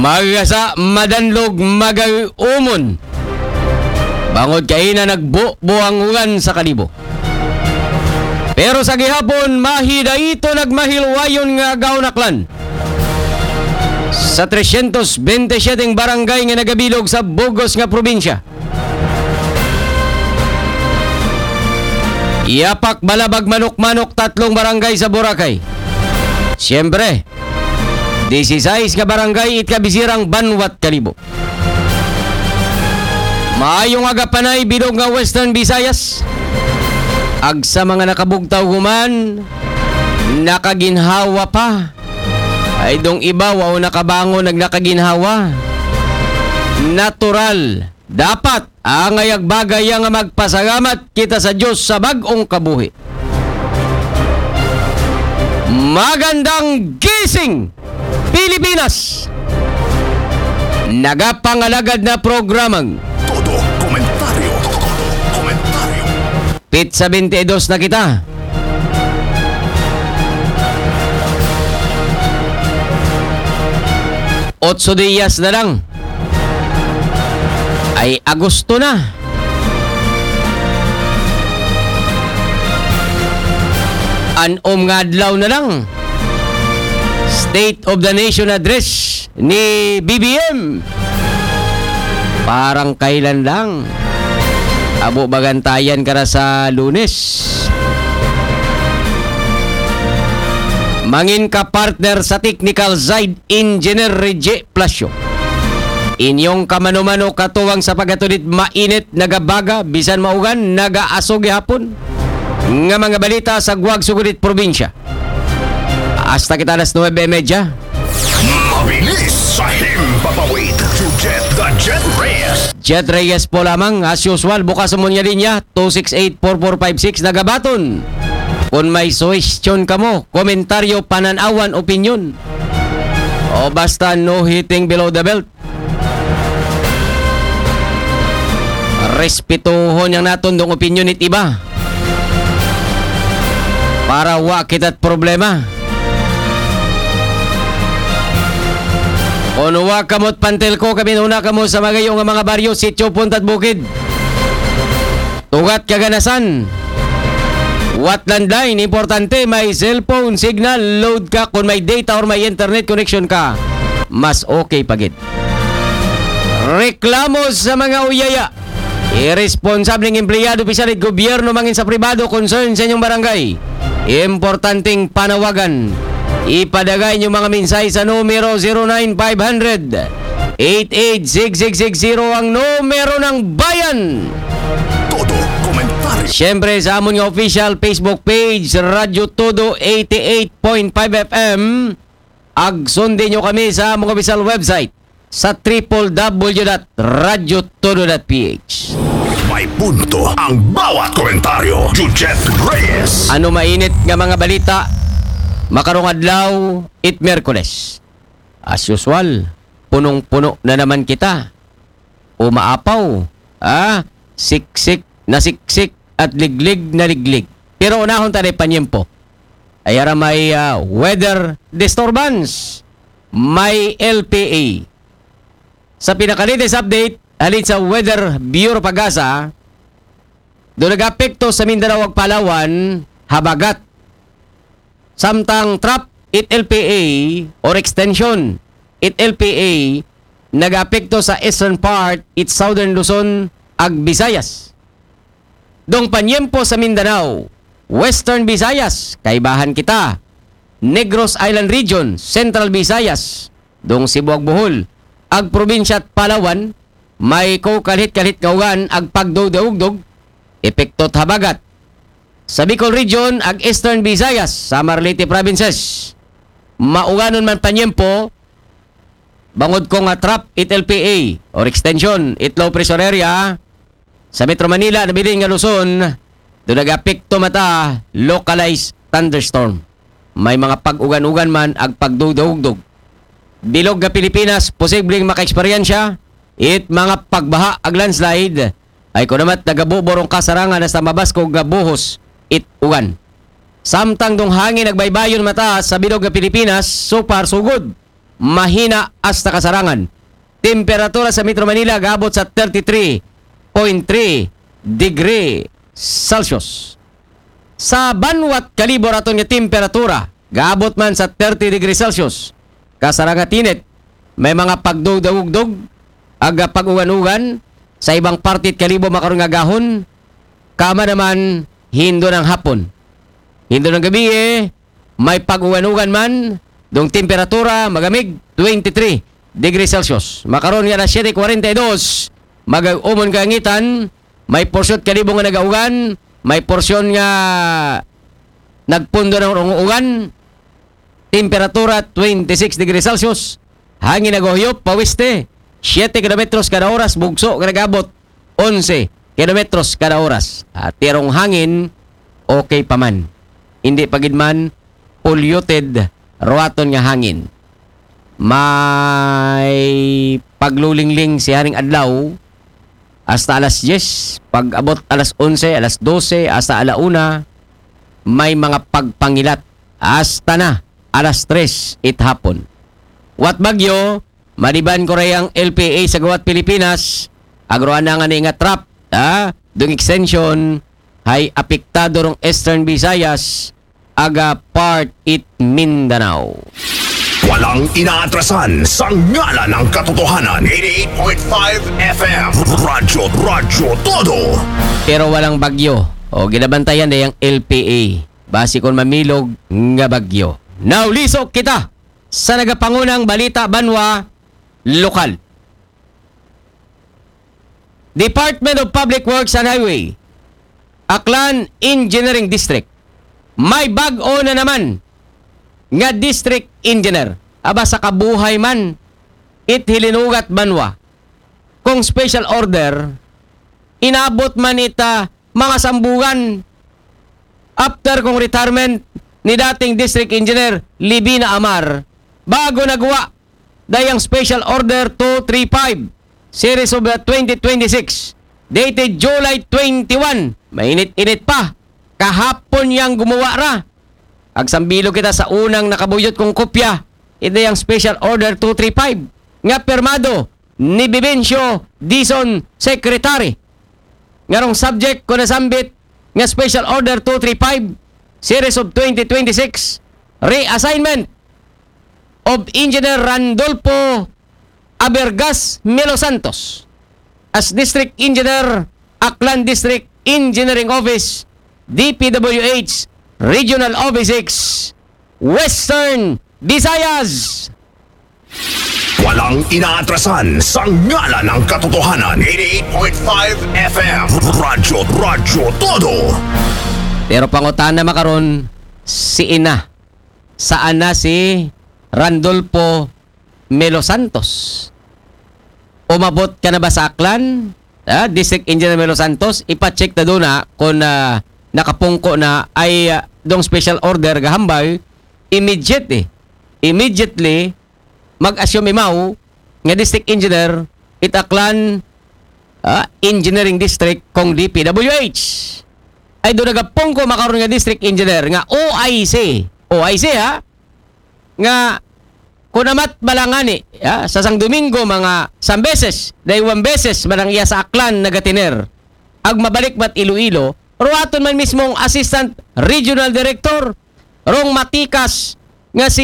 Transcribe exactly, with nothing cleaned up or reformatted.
Magasa madanlog magayumon. Bangod kay na nagbubuangugan sa kalibo. Pero sa gihapon mahida ito nagmahilwayon nga gaunaklan. Sa three twenty-seven barangay nga nagabilog sa Bugos nga probinsya. Iyapak balabag manok-manok tatlong barangay sa Boracay. Siyempre, sixteen nga barangay itkabisirang Banwat Kalibo. Maayong agapanay bilog nga Western Visayas. Ag sa mga nakabugtaw human, nakaginhawa pa. Ay dong iba wow nakabango nagnakaginhawa. Natural. Dapat ang ayag bagay nga magpasalamat kita sa Diyos sa bagong kabuhi. Magandang gising, Pilipinas! Nagapangalagad na programang Todo komentaryo. Todo komentaryo. Pizza twenty-two na kita. Otso días na lang. Ay Agosto na. Anom nga adlaw na lang. State of the Nation Address ni B B M. Parang kailan lang. Abo bagantayan ka na sa Lunes. Mangin ka partner sa technical side, Engineer Reggie Plasio. Inyong kamano-mano katuwang sa pagatulit mainit, nagabaga, bisan maugan, nagaasog hapon. Nga mga balita sa Guag Sugurit Probinsya. Hasta kita alas nine thirty. Mabilis sa himpapawid to Jet the Jet Reyes. Jet Reyes po lamang, as usual, bukas mo niya linya, two six eight four four five six, nagabaton. Kung may question ka mo, komentaryo, pananawan, opinion. O basta no hitting below the belt. Respetuhon yang naton dong opinion it iba. Para wa kitat problema. Kung wa kamot pantel ko, kami una kamo sa magayong nga mga baryo, sityo, puntat, bukid. Tugat kaganasan. What landline, importante, may cellphone signal, load ka, kung may data or may internet connection ka, mas okay pagid. Reklamo sa mga uyaya. Irresponsableng empleyado, opisyal at gobyerno mangin sa pribado, concern sa inyong barangay. Importanteng panawagan. Ipadagay niyo mga minsay sa numero zero nine five hundred eight eight six six six zero ang numero ng bayan. Todo komentaryo. Siyempre sa amon nga official Facebook page, Radyo Todo eighty-eight point five F M. Ag sundin nyo kami sa among official website sa w w w dot radyo todo dot p h. May punto ang bawat komentaryo. Jet Reyes. Ano mainit nga mga balita? Makarong adlaw, it Merkules. As usual, punong-puno na naman kita. Umaapaw, ah, siksik na siksik at liglig na liglig. Pero unahon tayo panyempo. Ay ara may uh, weather disturbance. May L P A. Sa pinakalites update, halin sa Weather Bureau Pag-asa, doon nag-apekto sa Mindanao ug Palawan, habagat. Samtang trap, it L P A or extension, it L P A nag-apekto sa eastern part, it southern Luzon ag Visayas. Dong panyempo sa Mindanao, Western Visayas, kaibahan kita, Negros Island Region, Central Visayas, dong Cebu ag Bohol, ag probinsya at Palawan, may ko kalit-kalit kaugan ag pagdog-dog, epektot habagat. Sa Bicol Region, ag Eastern Visayas, Samar Leyte Provinces, mauganon man panyempo, bangod ko nga trap, it L P A, or extension, it low pressure area, sa Metro Manila, nabiling nga Luzon, doon nag-apekto mata, localized thunderstorm. May mga pag-ugan-ugan man, ag pagdugdog-dog. Bilog nga Pilipinas, posibleng maka-eksperyensya, it mga pagbaha, ag landslide, ay kunamat nagabuborong kasarangan na sa mabasko gabuhos, it ugan. Samtang dong hangin nagbaybayon mataas sa bilog nga Pilipinas, so far so good. mahina hasta kasarangan. Temperatura sa Metro Manila gaabot sa thirty-three point three degree Celsius. Sa Banwat Kalibor aton nga temperatura gaabot man sa thirty degree Celsius. Kasaranga tinit, may mga pagdugdugdog aga pag-ugan-ugan sa ibang partit Kalibo makaroon nga gahon. Kama naman hindo ng hapon. Hindo ng gabi eh, may pag-ugan-ugan man, dong temperatura magamig twenty-three degree Celsius. Makaroon nga na seven forty-two, mag-umon kaangitan, may porsyon Kalibo nga nagaugan, may porsyon nga nagpundo ng ugan, temperatura twenty-six degree Celsius, hangin nagohyop, pawiste, seven kilometros kada oras, bugso, nagabot, eleven kilometros kada oras. At tirong hangin, okay pa man. Hindi pagid man, polluted, ruwaton nga hangin. May paglulingling si Haring Adlaw, hasta alas diyes, pag abot alas eleven, alas twelve, hasta alauna, may mga pagpangilat, hasta na, alas tres, it hapon. Wat bagyo, maliban ko rin ang L P A sa Gawat Pilipinas, agroan na nga ni nga trap, ah, dung extension, hay apektado rong Eastern Visayas, aga part it Mindanao. Walang inaatrasan sa ngala ng katotohanan. eighty-eight point five F M Radyo, Radyo Todo. Pero walang bagyo. O ginabantayan na yung L P A. Basi kung mamilog nga bagyo. Now, lisok kita sa nagapangunang balita banwa lokal. Department of Public Works and Highway, Aklan Engineering District. May bag-o na naman nga district engineer. Aba sa kabuhay man, it hilinugat banwa. Kung special order, inabot man ita mga sambugan after kong retirement ni dating district engineer Libina Amar, bago nagawa dayang special order two thirty-five series of twenty twenty-six dated July twenty-one. Mainit-init pa, kahapon yang gumawa ra. Agsambilo kita sa unang nakabuyot kong kopya, ito yung special order two thirty-five nga permado ni Vivencio Dizon Secretary. Ngarong subject ko nasambit nga special order two thirty-five series of twenty twenty-six reassignment of Engineer Randolfo Abergas Melo Santos as District Engineer, Aklan District Engineering Office, D P W H Regional Office six, Western Visayas. Walang inaatrasan sa ngala ng katotohanan. eighty-eight point five F M Radyo, Radyo Todo. Pero pangutan na makaron si ina. Saan na si Randolfo Melo Santos? Umabot ka na ba sa Aklan? Ah, District Engineer Melo Santos, ipacheck na doon na kung uh, nakapungko na ay uh, dong special order gahambay, immediate eh. Immediately, mag-assume imaw nga District Engineer itaklan uh, Engineering District kong D P W H. Ay doon nagapungko makaroon nga District Engineer nga O I C. O I C ha? Nga kunamat balangani ya, sa Sang Domingo mga sam beses, daywan beses malang iya sa Aklan nagatiner. Ag mabalik mat Iloilo, ruwaton man mismong Assistant Regional Director rong matikas nga si